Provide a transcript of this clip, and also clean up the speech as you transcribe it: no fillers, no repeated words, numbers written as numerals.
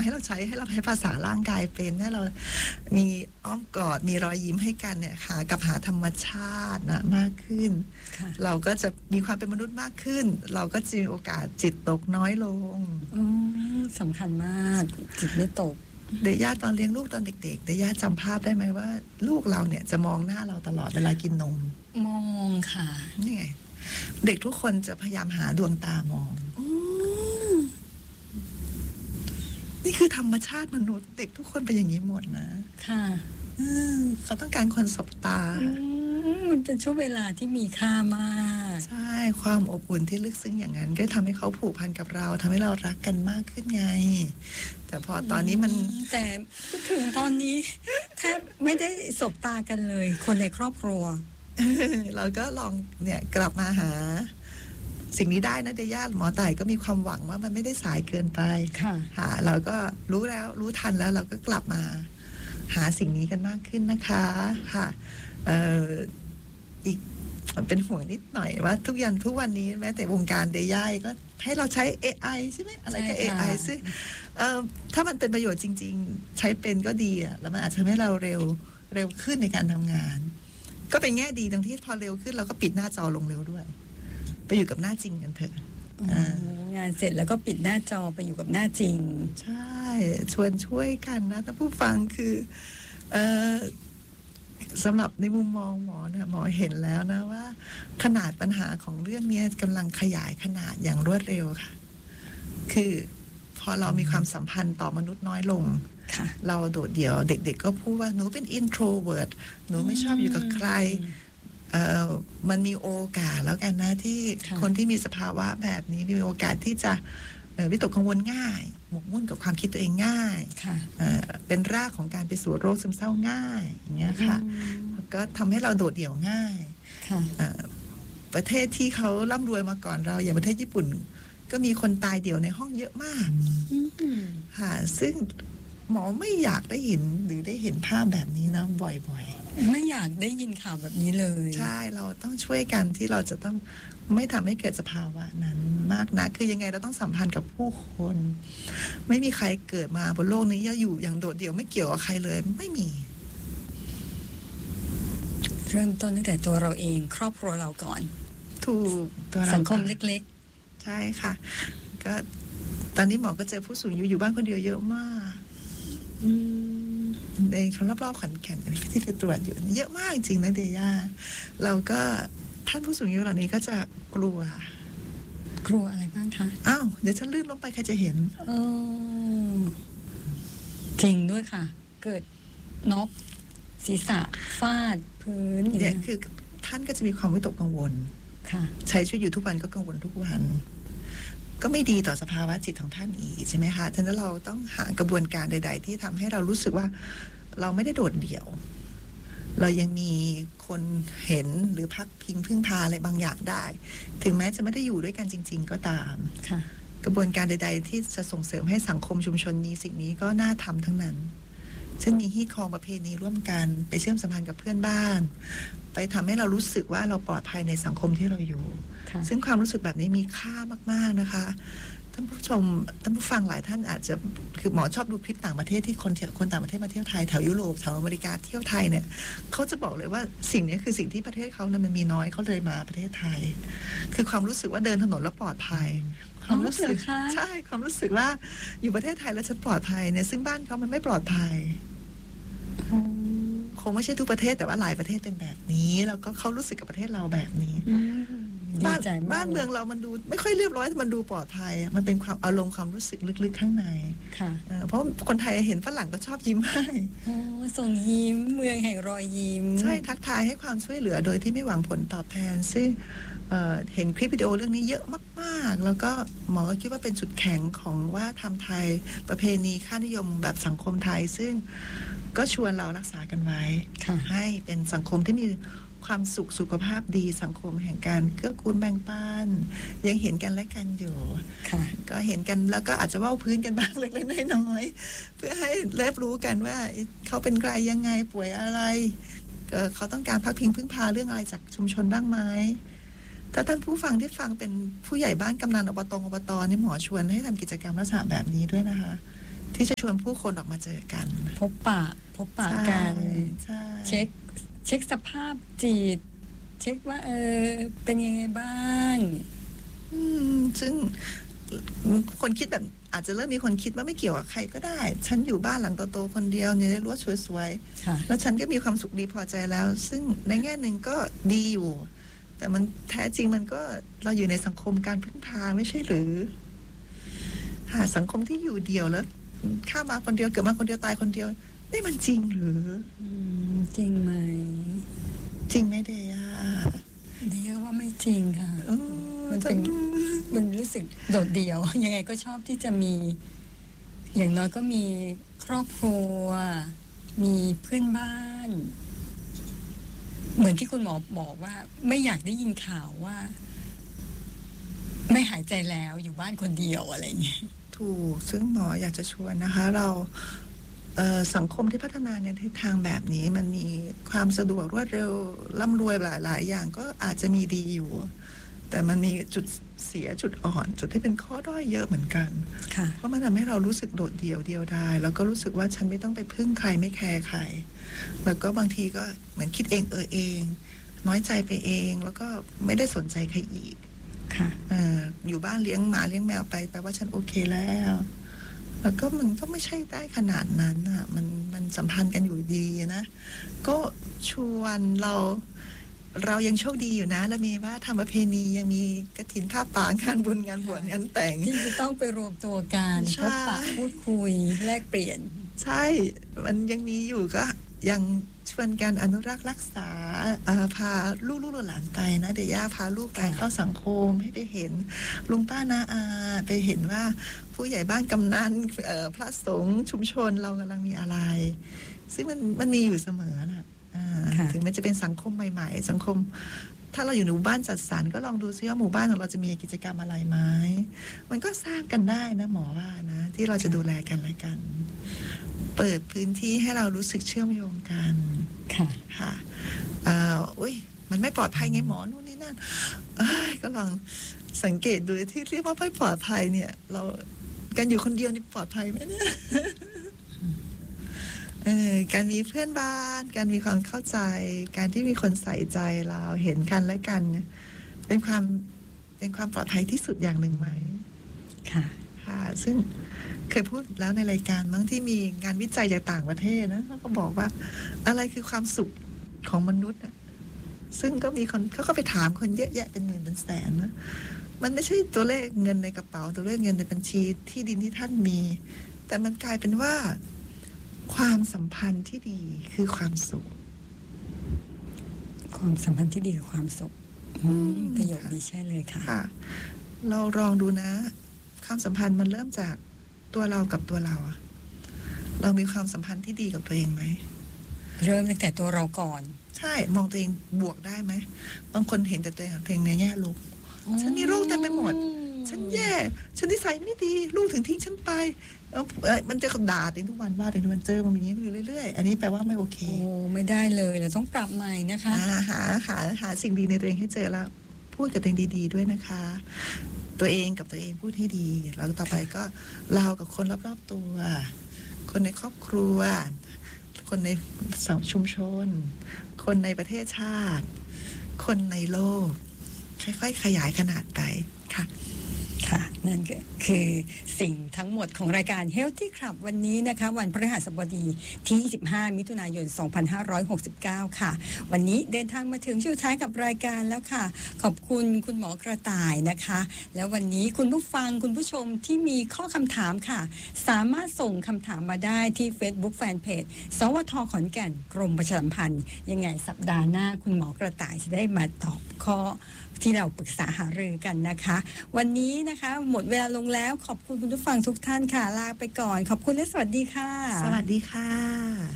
ให้เราใช้ภาษาร่างกายเป็นให้เรามีอ้อมกอดมีรอยยิ้มให้กันเนี่ยหาธรรมชาตินะมากขึ้นเราก็จะมีความเป็นมนุษย์มากขึ้นเราก็จะมีโอกาสจิตตกน้อยลงสำคัญมากจิตไม่ตกเดย่าตอนเลี้ยงลูกตอนเด็กๆเดย่าจำภาพได้ไหมว่าลูกเราเนี่ยจะมองหน้าเราตลอดเวลากินนมมองค่ะนี่ไงเด็กทุกคนจะพยายามหาดวงตามองนี่คือธรรมชาติมนุษย์เด็กทุกคนเป็นอย่างนี้หมดนะค่ะเขาต้องการคนสบตามันเป็นช่วงเวลาที่มีค่ามากใช่ความอบอุ่นที่ลึกซึ้งอย่างนั้นก็ทำให้เขาผูกพันกับเราทำให้เรารักกันมากขึ้นไงแต่พอตอนนี้มันแต่ถึงตอนนี้แทบไม่ได้สบตากันเลยคนในครอบครัวเราก็ลองเนี่ยกลับมาหาสิ่งนี้ได้นะเดย่าหมอไต่ก็มีความหวังว่ามันไม่ได้สายเกินไปค่ะเราก็รู้ทันแล้วเราก็กลับมาหาสิ่งนี้กันมากขึ้นนะคะค่ะอีกเป็นห่วงนิดหน่อยว่าทุกวันนี้แม้แต่วงการเดย่าก็ให้เราใช้ AI ใช่ไหมอะไรก็ AI ซึ่งถ้ามันเป็นประโยชน์จริงๆใช้เป็นก็ดีอ่ะแล้วมันอาจจะทำให้เราเร็วขึ้นในการทำงานก็เป็นแง่ดีตรงที่พอเร็วขึ้นเราก็ปิดหน้าจอลงเร็วด้วยไปอยู่กับหน้าจริงกันเถอะงานเสร็จแล้วก็ปิดหน้าจอไปอยู่กับหน้าจริงใช่ช่วยกันนะถ้าผู้ฟังคือสำหรับในมุมมองหมอเนี่ยหมอเห็นแล้วนะว่าขนาดปัญหาของเรื่องนี้กำลังขยายขนาดอย่างรวดเร็วค่ะคือพอเรามีความสัมพันธ์ต่อมนุษย์น้อยลงเราโดดเดี่ยวเด็กๆก็พูดว่าหนูเป็น introvert หนูไม่ชอบอยู่กับใครมันมีโอกาสแล้วกันนะที่คนที่มีสภาวะแบบนี้มีโอกาสที่จะวิตกกังวลง่ายหมกมุ่นกับความคิดตัวเองง่ายเป็นรากของการไปสู่โรคซึมเศร้าง่ายอย่างเงี้ยค่ะก็ทำให้เราโดดเดี่ยวง่ายประเทศที่เขาร่ำรวยมาก่อนเราอย่างประเทศญี่ปุ่นก็มีคนตายเดี่ยวในห้องเยอะมากค่ะซึ่งหมอไม่อยากได้เห็นหรือได้เห็นภาพแบบนี้นะบ่อยๆไม่อยากได้ยินข่าวแบบนี้เลยใช่เราต้องช่วยกันที่เราจะต้องไม่ทำให้เกิดสภาวะนั้นมากนะคือยังไงเราต้องสัมพันธ์กับผู้คนไม่มีใครเกิดมาบนโลกนี้อยู่อย่างโดดเดี่ยวไม่เกี่ยวกับใครเลยไม่มีเริ่มต้นตั้งแต่ตัวเราเองครอบครัวเราก่อนถูกตัวสังคมเล็กๆใช่ค่ะก็ตอนนี้หมอก็เจอผู้สูงอายุอยู่บ้านคนเดียวเยอะมากในรอบๆขอนแก่นที่ไปตรวจอยู่เยอะมากจริงนะเดย่าเราก็ท่านผู้สูงอายุเหล่านี้ก็จะกลัวอะไรบ้างคะอ้าวเดี๋ยวฉันลื่นลงไปใครจะเห็นจริงด้วยค่ะเกิดน็อกศีรษะฟาดพื้นเนี่ยคือท่านก็จะมีความวิตกกังวลค่ะใช้ชีวิตอยู่ทุกวันก็กังวลทุกวันก็ไม่ดีต่อสภาวะจิตของท่านอีกใช่ไหมคะฉะนั้นเราต้องหากระบวนการใดๆที่ทำให้เรารู้สึกว่าเราไม่ได้โดดเดี่ยวเรายังมีคนเห็นหรือพักพิงพึ่งพาอะไรบางอย่างได้ถึงแม้จะไม่ได้อยู่ด้วยกันจริงๆก็ตามกระบวนการใดๆที่จะส่งเสริมให้สังคมชุมชนนี้สิ่งนี้ก็น่าทำทั้งนั้นเช่นมีฮีทคองประเพณีร่วมกันไปเชื่อมสัมพันธ์กับเพื่อนบ้านไปทำให้เรารู้สึกว่าเราปลอดภัยในสังคมที่เราอยู่ซึ่งความรู้สึกแบบนี้มีค่ามากๆนะคะท่านผู้ฟังหลายท่านอาจจะคือหมอชอบดูคลิปต่างประเทศที่คนต่างประเทศมาเที่ยวไทยแถวยุโรปแถวอเมริกาเที่ยวไทยเนี่ยเขาจะบอกเลยว่าสิ่งนี้คือสิ่งที่ประเทศเขาเนี่ยมันมีน้อยเขาเลยมาประเทศไทยคือความรู้สึกว่าเดินถนนแล้วปลอดภัยความรู้สึกใช่ความรู้สึกว่าอยู่ประเทศไทยแล้วฉันปลอดภัยเนี่ยซึ่งบ้านเขามันไม่ปลอดภัยคงไม่ใช่ทุกประเทศแต่ว่าหลายประเทศเป็นแบบนี้แล้วก็เขารู้สึกกับประเทศเราแบบนี้บ้านเมืองเรามันดูไม่ค่อยเรียบร้อยมันดูปลอดภัยมันเป็นความอารมณ์ความรู้สึกลึกๆข้างในเพราะคนไทยเห็นฝรั่งก็ชอบยิ้มให้ส่งยิ้มเมืองแห่งรอยยิ้มใช่ทักทายให้ความช่วยเหลือโดยที่ไม่หวังผลตอบแทนซึ่งเห็นคลิปวิดีโอเรื่องนี้เยอะมากๆแล้วก็หมอก็คิดว่าเป็นจุดแข็งของว่าทำไทยประเพณีค่านิยมแบบสังคมไทยซึ่งก็ชวนเรารักษากันไว้ให้เป็นสังคมที่มีความสุขภาพดีสังคมแห่งการเกื้อกูลแบ่งปันยังเห็นกันและกันอยู่ก็เห็นกันแล้วก็อาจจะว่าพื้นกันบ้างเล็กๆน้อยๆเพื่อให้รับรู้กันว่าเขาเป็นใครยังไงป่วยอะไรเขาต้องการพักพิงพึ่งพาเรื่องอะไรจากชุมชนบ้างไหมถ้าท่านผู้ฟังที่ฟังเป็นผู้ใหญ่บ้านกำนันอบตนี่หมอชวนให้ทำกิจกรรมลักษณะแบบนี้ด้วยนะคะที่จะชวนผู้คนออกมาเจอกันพบปะกันใช่เช็คสภาพจิต เช็คว่าเป็นยังไงบ้างซึ่งคนคิดแบบอาจจะเริ่มมีคนคิดว่าไม่เกี่ยวกับใครก็ได้ ฉันอยู่บ้านหลังโตๆคนเดียวเนี่ยได้รั้วสวยค่ะๆแล้วฉันก็มีความสุขดีพอใจแล้ว ซึ่งในแง่หนึ่งก็ดีอยู่ แต่มันแท้จริงมันก็เราอยู่ในสังคมการพึ่งพาไม่ใช่หรือสังคมที่อยู่เดียวแล้วข้ามาคนเดียวเกิดมาคนเดียวตายคนเดียวนี่มันจริงหรือจริงไหมจริงไหมเดียเดียวว่าไม่จริงค่ะ มันรู้สึกโดดเดี่ยว ยังไงก็ชอบที่จะมี อย่างน้อยก็มีครอบครัว มีเพื่อนบ้าน เหมือนที่คุณหมอบอกว่า ไม่อยากได้ยินข่าวว่า ไม่หายใจแล้วอยู่บ้านคนเดียวอะไรอย่างเงี้ยถูกซึ่งหมออยากจะชวนนะคะ เราสังคมที่พัฒนาในทิศทางแบบนี้มันมีความสะดวกรวดเร็วร่ำรวยหลายๆอย่างก็อาจจะมีดีอยู่ แต่มันมีจุดเสียจุดอ่อน จุดที่เป็นข้อด้อยเยอะเหมือนกันค่ะเพราะมันทำให้เรารู้สึกโดดเดี่ยวเดียวดายแล้วก็รู้สึกว่าฉันไม่ต้องไปพึ่งใครไม่แคร์ใคร แล้วก็บางทีก็เหมือนคิดเองเอง น้อยใจไปเอง แล้วก็ไม่ได้สนใจใครอีกค่ะอยู่บ้านเลี้ยงหมาเลี้ยงแมวไปแปลว่าฉันโอเคแล้ว แล้วก็มันก็ไม่ใช่ได้ขนาดนั้นอ่ะมันสัมพันธ์กันอยู่ดีนะ ก็ชวนเรายังโชคดีอยู่นะ แล้วมีว่าทำประเพณียังมีกฐินผ้าป่างานบุญงานบวชงานแต่งที่จะต้องไปรวมตัวกันใช่พบปะพูดคุยแลกเปลี่ยนใช่ มันยังมีอยู่ก็ยังชวนกันอนุรักษ์รักษาพาลูกหลานไปนะเดี๋ยวย่าพาลูกไปเข้าสังคมให้ไปเห็นลุงป้านาอาไปเห็นว่าผู้ใหญ่บ้านกำนันพระสงฆ์ชุมชนเรากำลังมีอะไร ซึ่งมันมีอยู่เสมอนะถึงแม้จะเป็นสังคมใหม่ๆสังคม ถ้าเราอยู่ในหมู่บ้านจัดสรรก็ลองดูซิว่าหมู่บ้านของเราจะมีกิจกรรมอะไรไหมมันก็สร้างกันได้นะหมอว่านะที่เราจะดูแลกันและกัน เปิดพื้นที่ให้เรารู้สึกเชื่อมโยงกันค่ะอุ้ยมันไม่ปลอดภัยไงหมอนู่นนี่นั่นก็ลองสังเกตดูที่เรียกว่าไม่ปลอดภัยเนี่ย เราการอยู่คนเดียวนี่ปลอดภัยไหมเนี่ยการมีเพื่อนบ้านการมีความเข้าใจการที่มีคนใส่ใจเราเห็นกันและกันเป็นความปลอดภัยที่สุดอย่างหนึ่งไหม ค่ะซึ่งเคยพูดแล้วในรายการมั้งที่มีงานวิจัยจากต่างประเทศนะเขาก็บอกว่าอะไรคือความสุขของมนุษย์ซึ่งก็มีคนเขาก็ไปถามคนเยอะแยะเป็นหมื่นเป็นแสนนะมันไม่ใช่ตัวเลขเงินในกระเป๋าตัวเลขเงินในบัญชีที่ดินที่ท่านมี แต่มันกลายเป็นว่าความสัมพันธ์ที่ดีคือความสุขความสัมพันธ์ที่ดีกับความสุขประโยคนี้ใช่เลยค่ะเราลองดูนะความสัมพันธ์มันเริ่มจากตัวเรากับตัวเราเรามีความสัมพันธ์ที่ดีกับตัวเองไหมเริ่มตั้งแต่ตัวเราก่อนใช่มองตัวเองบวกได้ไหมบางคนเห็นแต่ตัวเองในแง่ลบฉันมีโรคเต็มไปหมดฉันแย่ฉันนิสัยไม่ดีลูกถึงทิ้งฉันไปมันจะด่าตัวเองทุกวันว่าตัวเองมันเจอมันอย่างนี้อยู่เรื่อยๆอันนี้แปลว่าไม่โอเคไม่ได้เลยเราต้องปรับใหม่นะคะหาสิ่งดีในตัวเองให้เจอแล้วพูดกับตัวเองดีๆด้วยนะคะ ตัวเองกับตัวเองพูดให้ดีแล้วต่อไปก็เรากับคนรอบๆตัวคนในครอบครัวคนในชุมชนคนในประเทศชาติคนในโลกค่อยๆขยายขนาดไปค่ะค่ะนั่นก็คือสิ่งทั้งหมดของรายการ Healthy Club วันนี้นะคะวันพฤหัสบดีที่25มิถุนายน2569ค่ะวันนี้เดินทางมาถึงช่วงท้ายกับรายการแล้วค่ะขอบคุณคุณหมอกระต่ายนะคะแล้ววันนี้คุณผู้ฟังคุณผู้ชมที่มีข้อคำถามค่ะสามารถส่งคำถามมาได้ที่ Facebook Fanpage สวท.ขอนแก่นกรมประชาสัมพันธ์ยังไงสัปดาห์หน้าคุณหมอกระต่ายจะได้มาตอบข้อที่เราปรึกษาหารือกันนะคะวันนี้นะคะหมดเวลาลงแล้วขอบคุณคุณผู้ฟังทุกท่านค่ะลาไปก่อนขอบคุณและสวัสดีค่ะสวัสดีค่ะ